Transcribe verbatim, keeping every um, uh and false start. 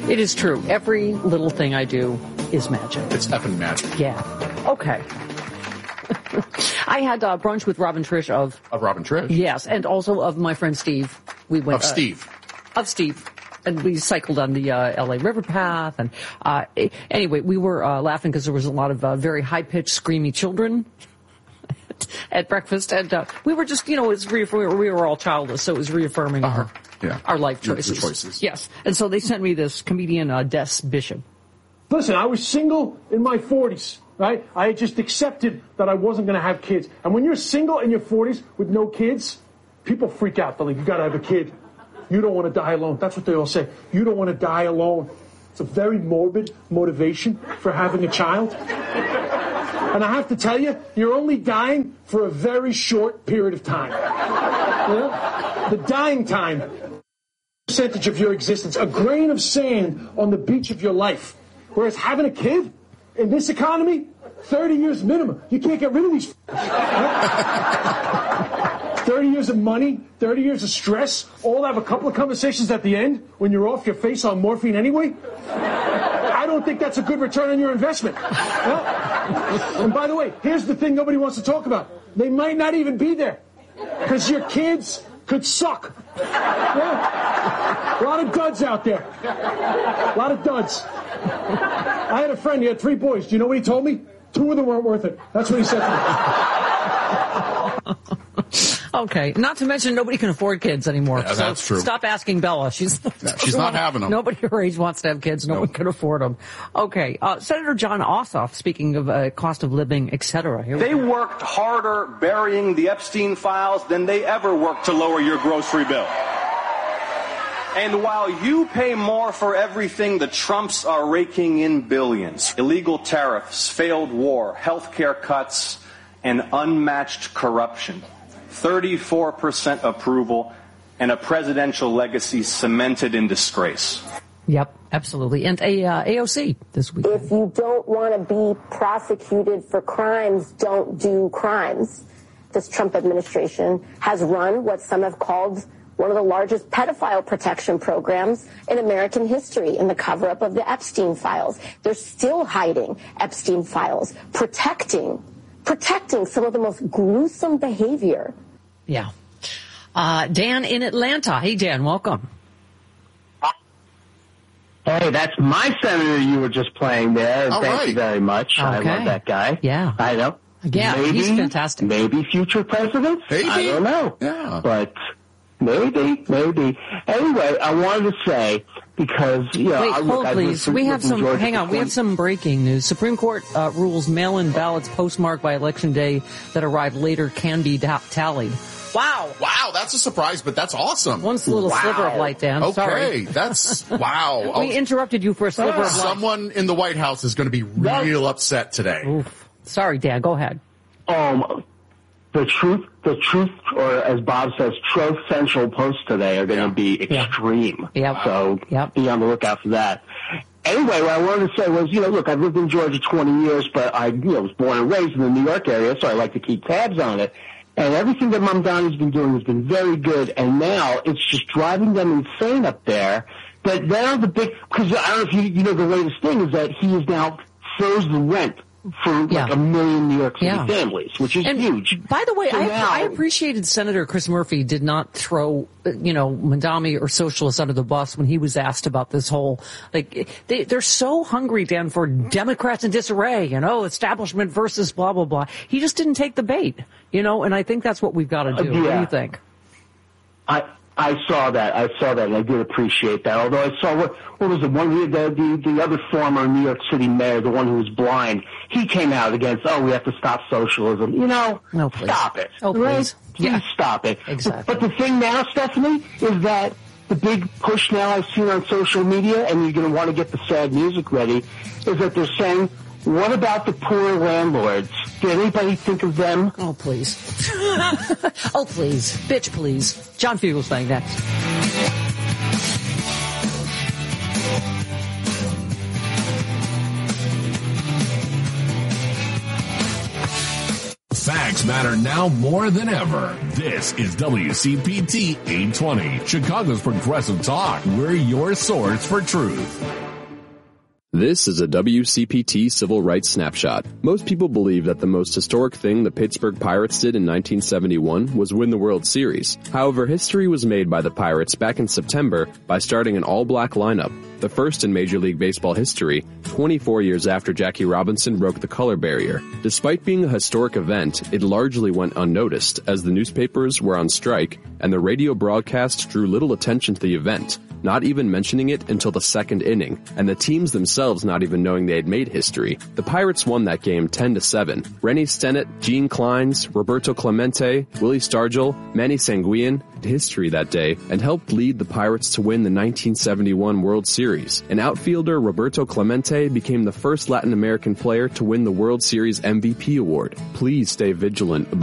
It is true. Every little thing I do is magic. It's effing magic. Yeah. Okay. I had uh, brunch with Robin Trish of... Of Robin Trish? Yes, and also of my friend Steve. We went... Of uh, Steve. Of Steve. And we cycled on the uh, L A River Path. And uh, anyway, we were uh, laughing because there was a lot of uh, very high-pitched, screamy children at breakfast. And uh, we were just, you know, it was reaffirming, we were all childless, so it was reaffirming uh-huh. our, yeah. our life choices. Your choices. Yes. And so they sent me this comedian, uh, Des Bishop. Listen, I was single in my forties, right? I had just accepted that I wasn't going to have kids. And when you're single in your forties with no kids, people freak out. They're like, you got to have a kid. You don't want to die alone. That's what they all say. You don't want to die alone. It's a very morbid motivation for having a child. And I have to tell you, you're only dying for a very short period of time. You know? The dying time, percentage of your existence, a grain of sand on the beach of your life. Whereas having a kid, in this economy, thirty years minimum. You can't get rid of these. thirty years of money, thirty years of stress, all have a couple of conversations at the end when you're off your face on morphine anyway. I don't think that's a good return on your investment. Well, and by the way, here's the thing nobody wants to talk about. They might not even be there because your kids could suck. Yeah. A lot of duds out there. A lot of duds. I had a friend, he had three boys. Do you know what he told me? Two of them weren't worth it. That's what he said to me. Okay. Not to mention nobody can afford kids anymore. Yeah, so that's true. Stop asking Bella. She's yeah, she's not having them. Nobody her age wants to have kids. No nope. one can afford them. Okay. Uh, Senator John Ossoff, speaking of uh, cost of living, et cetera. They we worked harder burying the Epstein files than they ever worked to lower your grocery bill. And while you pay more for everything, the Trumps are raking in billions. Illegal tariffs, failed war, healthcare cuts, and unmatched corruption. thirty-four percent approval, and a presidential legacy cemented in disgrace. Yep, absolutely. And a uh, A O C this week. If you don't want to be prosecuted for crimes, don't do crimes. This Trump administration has run what some have called one of the largest pedophile protection programs in American history in the cover-up of the Epstein files. They're still hiding Epstein files, protecting, protecting some of the most gruesome behavior. Yeah. Uh, Dan in Atlanta. Hey, Dan, welcome. Hey, that's my senator you were just playing there. All Thank right. you very much. Okay. I love that guy. Yeah. I know. Yeah, maybe, he's fantastic. Maybe future president? Maybe. I don't know. Yeah. But maybe, maybe. Anyway, I wanted to say, because, you know, Wait, I, hold look, please. We have some, Georgia hang on, we have some breaking news. Supreme Court uh, rules mail-in ballots postmarked by Election Day that arrive later can be da- tallied. Wow. Wow, that's a surprise, but that's awesome. One little wow. sliver of light, Dan. Okay, Sorry. that's, wow. We interrupted you for a sliver of light. Someone in the White House is going to be real upset today. Oof. Sorry, Dan, go ahead. Um, the truth, the truth, or as Bob says, Truth Central posts today are going to Yeah. be extreme. Yeah. Yep. So Yep. be on the lookout for that. Anyway, what I wanted to say was, you know, look, I've lived in Georgia twenty years, but I, you know, was born and raised in the New York area, so I like to keep tabs on it. And everything that Mamdani's been doing has been very good, and now it's just driving them insane up there. But now the big, because I don't know if you, you know, the latest thing is that he has now froze the rent for like Yeah. a million New York City Yeah. families, which is And huge. By the way, So I, now- I appreciated Senator Chris Murphy did not throw, you know, Mamdani or socialists under the bus when he was asked about this whole, like, they, they're so hungry, Dan, for Democrats in disarray, you know, establishment versus blah, blah, blah. He just didn't take the bait, you know, and I think that's what we've got to do. Uh, yeah. What do you think? I I saw that. I saw that, and I did appreciate that. Although I saw what what was it? One of the the, the other former New York City mayor, the one who was blind, he came out against, oh, we have to stop socialism. You know, No, please. stop it. Oh, right? please. Please Yeah. stop it. Exactly. But the thing now, Stephanie, is that the big push now I've seen on social media, and you're going to want to get the sad music ready, is that they're saying, what about the poor landlords? Did anybody think of them? Oh, please. Oh, please. Bitch, please. John Fugelsang next. Fact Facts matter now more than ever. This is W C P T eight twenty, Chicago's Progressive Talk. We're your source for truth. This is a W C P T Civil Rights Snapshot. Most people believe that the most historic thing the Pittsburgh Pirates did in nineteen seventy-one was win the World Series. However, history was made by the Pirates back in September by starting an all-black lineup, the first in Major League Baseball history, twenty-four years after Jackie Robinson broke the color barrier. Despite being a historic event, it largely went unnoticed as the newspapers were on strike and the radio broadcast drew little attention to the event, not even mentioning it until the second inning, and the teams themselves not even knowing they had made history. The Pirates won that game ten to seven. Rennie Stennett, Gene Clines, Roberto Clemente, Willie Stargell, Manny Sanguillen did history that day and helped lead the Pirates to win the nineteen seventy-one World Series. An outfielder, Roberto Clemente, became the first Latin American player to win the World Series M V P award. Please stay vigilant about